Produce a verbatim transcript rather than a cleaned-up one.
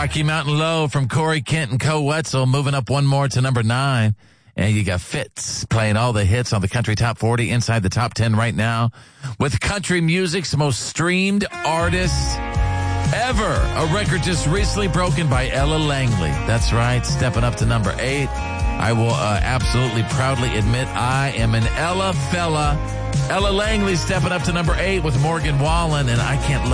Rocky Mountain Low from Corey Kent and Co. Wetzel moving up one more to number nine. And you got Fitz playing all the hits on the Country Top forty inside the top ten right now with country music's most streamed artist ever. A record just recently broken by Ella Langley. That's right, stepping up to number eight. I will uh, absolutely proudly admit I am an Ella fella. Ella Langley stepping up to number eight with Morgan Wallen, and I can't